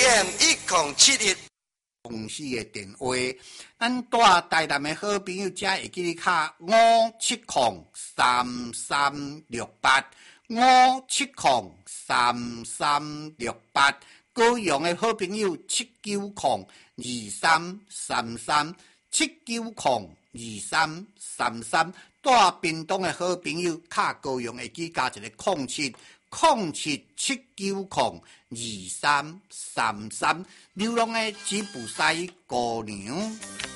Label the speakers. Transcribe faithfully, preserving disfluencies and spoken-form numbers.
Speaker 1: M 一零七一
Speaker 2: 公司的电话，咱带台南的好朋友才会记你卡五七零三三六八五七零三三六八，高雄的好朋友七九零二三三三七九零二三三三，带屏东的好朋友卡高雄会记加一个空七。零七七九零二三三三，流浪的吉普赛姑娘。